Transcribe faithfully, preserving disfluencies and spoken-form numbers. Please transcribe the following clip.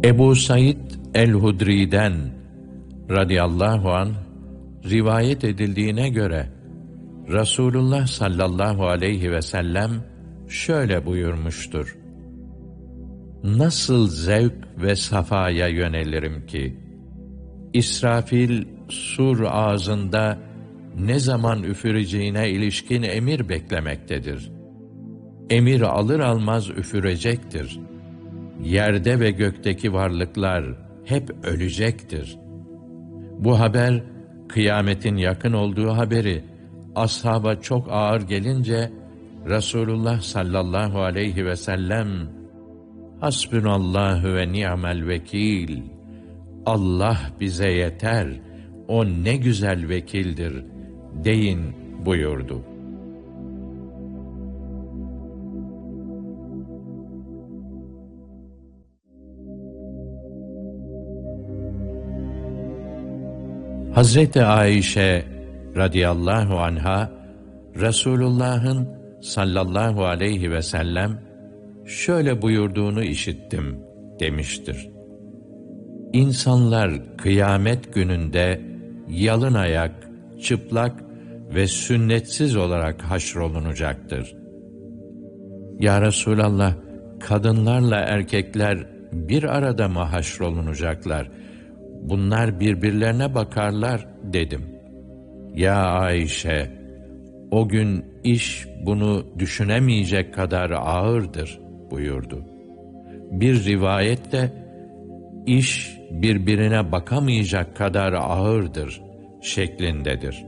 Ebu Said el-Hudri'den radıyallahu anh rivayet edildiğine göre Resulullah sallallahu aleyhi ve sellem şöyle buyurmuştur: Nasıl zevk ve safaya yönelirim ki, İsrafil sur ağzında ne zaman üfüreceğine ilişkin emir beklemektedir. Emir alır almaz üfürecektir. Yerde ve gökteki varlıklar hep ölecektir. Bu haber, kıyametin yakın olduğu haberi ashaba çok ağır gelince Resulullah sallallahu aleyhi ve sellem Hasbunallahu ve ni'mel vekil, Allah bize yeter, o ne güzel vekildir deyin buyurdu. Hazreti Ayşe radıyallahu anha, Resulullah'ın sallallahu aleyhi ve sellem şöyle buyurduğunu işittim demiştir. İnsanlar kıyamet gününde yalın ayak, çıplak ve sünnetsiz olarak haşrolunacaktır. Ya Resulallah, kadınlarla erkekler bir arada mı haşrolunacaklar? Bunlar birbirlerine bakarlar dedim. Ya Ayşe, o gün iş bunu düşünemeyecek kadar ağırdır buyurdu. Bir rivayette iş birbirine bakamayacak kadar ağırdır şeklindedir.